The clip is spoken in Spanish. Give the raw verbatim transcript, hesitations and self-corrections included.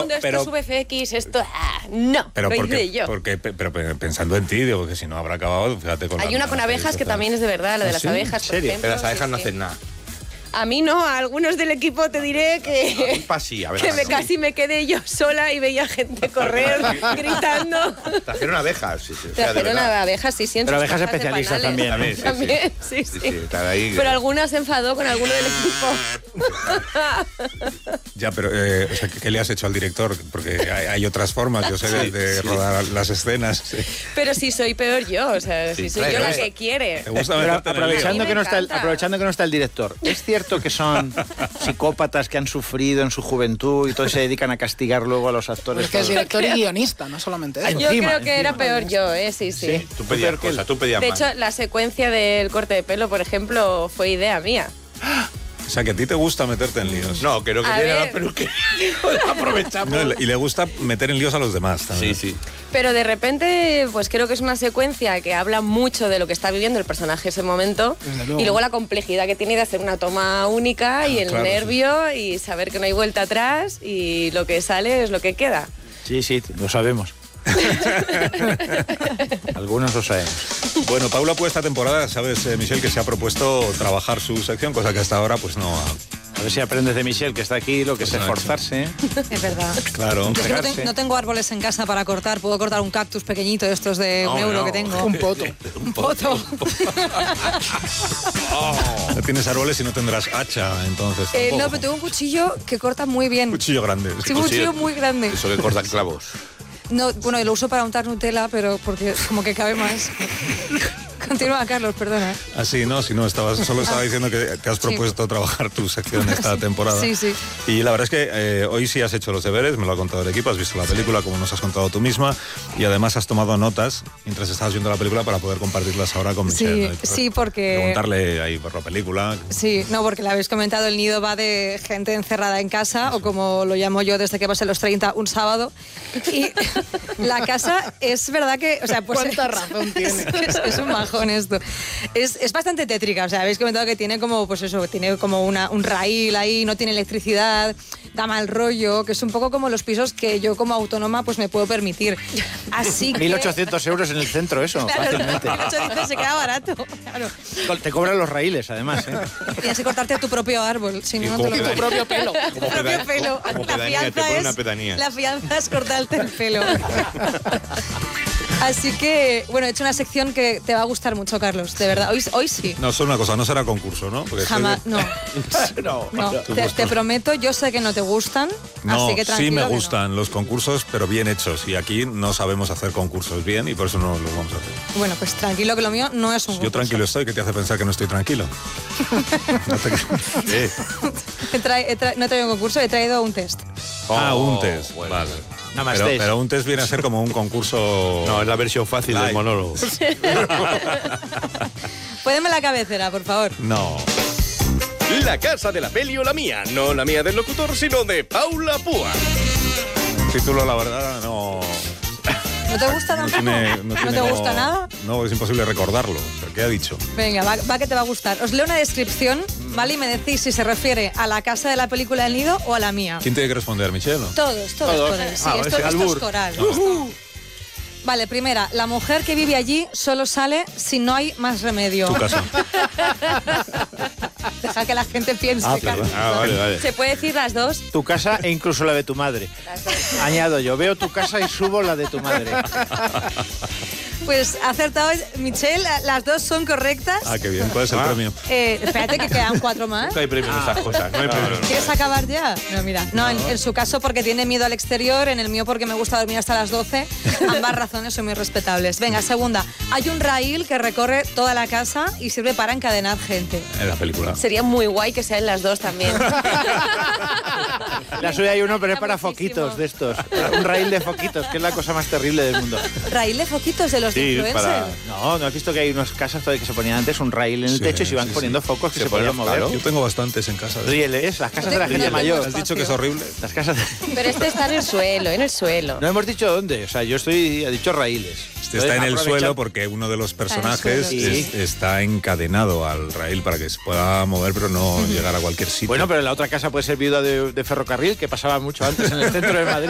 mundo, esto pero, es V F X, esto... Ah, no, pero lo porque, hice yo. Porque, pero pensando en ti, digo que si no habrá acabado, fíjate con Hay la una con abejas que también es de verdad, la de ¿Ah, las sí? abejas, por ¿En serio? ejemplo. Pero las abejas sí, no sí. hacen nada. A mí no, a algunos del equipo te diré que, Sí, a ver, que me, no. casi me quedé yo sola y veía gente correr gritando. Trajeron abejas, sí, sí. O sea, de Trajeron verdad. a abejas, sí, sí. en Pero sus abejas cajas de especialistas panales. también. También, sí, sí. También, sí, sí. Sí, sí, están ahí. Pero alguna se enfadó con alguno del equipo. Ya, pero eh, o sea, ¿qué, ¿qué le has hecho al director? Porque hay, hay otras formas, yo sé, de, de sí. rodar las escenas. Sí. Pero si soy peor yo, o sea, si Sí, soy claro, yo la es- que quiere. ¿Te gusta Pero meterte en el lío? aprovechando A mí que, me no está el, encanta. aprovechando que no está el director, ¿es cierto que son psicópatas que han sufrido en su juventud y todos se dedican a castigar luego a los actores? Es que es director y guionista, no solamente eso. Yo Encima, creo que era encima. peor yo, ¿eh? Sí, sí. Sí. Tú pedías Peor que él. cosas, tú pedías De más. hecho, la secuencia del corte de pelo, por ejemplo, fue idea mía. O sea, que a ti te gusta meterte en líos. No, que no A quería ver. la peluquería. Aprovechamos. No, y le- y le gusta meter en líos a los demás también. Sí, sí. Pero de repente, pues creo que es una secuencia que habla mucho de lo que está viviendo el personaje ese momento. Desde luego. Y luego la complejidad que tiene de hacer una toma única y el claro, nervio y saber que no hay vuelta atrás y lo que sale es lo que queda. Sí, sí, lo sabemos. Algunos lo sabemos. Bueno, Paula, pues esta temporada, sabes, eh, Michelle, que se ha propuesto trabajar su sección, cosa que hasta ahora, pues no ha... A ver si aprendes de Michelle, que está aquí, lo que es Pues no, esforzarse. ¿eh? Es verdad. Claro. Yo es que no, Entregarse. te- no tengo árboles en casa para cortar. Puedo cortar un cactus pequeñito de estos de un No, euro no. que tengo. Un poto. Un poto. No tienes árboles y no tendrás hacha, entonces. Eh, no, tampoco. pero tengo un cuchillo que corta muy bien. Cuchillo grande. Sí, un cuchillo muy grande. Eso que corta clavos. No, bueno, y lo uso para untar Nutella, pero porque como que cabe más. Continúa, Carlos, perdona. Así, no, si no, estabas, solo estaba diciendo que te has propuesto trabajar tu sección esta temporada. Sí, sí. Y la verdad es que eh, hoy sí has hecho los deberes, me lo ha contado el equipo, has visto la película como nos has contado tú misma y además has tomado notas mientras estabas viendo la película para poder compartirlas ahora con Sí, Michelle. ¿no? Y sí, porque- Preguntarle ahí por la película. Sí, no, porque le habéis comentado, el nido va de gente encerrada en casa, o como lo llamo yo desde que pasé los treinta, un sábado. Y la casa es verdad que... O sea, pues, ¿Cuánta razón tiene? Es, es un majón esto. Es, es bastante tétrica, o sea, habéis comentado que tiene como, pues eso, tiene como una, un raíl ahí, no tiene electricidad, da mal rollo, que es un poco como los pisos que yo como autónoma pues me puedo permitir. Así que... mil ochocientos euros en el centro, eso, Claro, fácilmente. mil ochocientos se queda barato. Claro. Te cobran los raíles, además. ¿eh? Tienes que cortarte tu propio árbol, si no, no cómo te lo queda? Tu propio pelo. tu propio peda- pelo. como La pedanía, te fianza pone es una pedanía. la fianza es cortarte el pelo. Así que, bueno, he hecho una sección que te va a gustar mucho, Carlos, de verdad. Hoy, hoy sí. No, solo una cosa, no será concurso, ¿no? Porque Jamás, soy de- no. No, No, te, te prometo, yo sé que no te gustan, No, así que sí tranquilo me que no. gustan los concursos, pero bien hechos. Y aquí no sabemos hacer concursos bien y por eso no los vamos a hacer. Bueno, pues tranquilo que lo mío no es un Yo concurso. tranquilo estoy, que te hace pensar que no estoy tranquilo. No te- Eh. He trae- he trae- no he traído un concurso, he traído un test. Ah, Oh, un test. bueno. Vale. Nada más Pero, test. pero un test viene a ser como un concurso. No, es la versión fácil Light. del monólogo. Pódeme la cabecera, por favor. No. La casa de la peli o la mía. No la mía del locutor, sino de Paula Púa. El título, la verdad, no. ¿No te gusta No, tampoco? tiene, no, ¿No tiene te como- gusta nada? No, es imposible recordarlo. O sea, ¿qué ha dicho? Venga, va, va que te va a gustar. Os leo una descripción, ¿vale? Y me decís si se refiere a la casa de la película del nido o a la mía. ¿Quién tiene que responder, Michelle? Todos, todos, Todos. podéis. Sí, Ah, esto, ese esto albur. es coral. esto. Vale, primera, la mujer que vive allí solo sale si no hay más remedio. Tu casa. Deja que la gente piense. Ah, Carlos. perdón. Ah, vale, vale. ¿Se puede decir las dos? Tu casa e incluso la de tu madre. Añado yo, veo tu casa y subo la de tu madre. Pues ha acertado Michelle, las dos son correctas. Ah, qué bien. ¿Cuál es el Ah. premio? Eh, espérate que quedan cuatro más. No hay premio en estas cosas. No hay premio. ¿Quieres acabar ya? No, mira. No, en, en su caso porque tiene miedo al exterior, en el mío porque me gusta dormir hasta las doce. Ambas razones son muy respetables. Venga, segunda. Hay un raíl que recorre toda la casa y sirve para encadenar gente. En la película. Sería muy guay que sean las dos también. La suya hay uno, pero es para Muchísimo. foquitos de estos. Un raíl de foquitos, que es la cosa más terrible del mundo. Raíl de foquitos de los Sí, influencers. para- No, ¿no has visto que hay unas casas todavía que se ponían antes un raíl en el Sí, techo y se iban sí, poniendo sí. focos que Se se, podían ponían- mover? claro. Yo tengo bastantes en casa. Ríeles, las casas de la Yo gente tengo mayor. ¿Has dicho que es horrible? Las casas de... Pero este está en el suelo, en el suelo. No hemos dicho dónde, o sea, yo estoy, he dicho raíles. Este está en el Entonces, suelo aprovecha- porque uno de los personajes suelo, sí. es- está encadenado al raíl para que se pueda mover, pero no llegar a cualquier sitio. Bueno, pero la otra casa puede ser viuda de, de ferrocarril, que pasaba mucho antes en el centro de Madrid.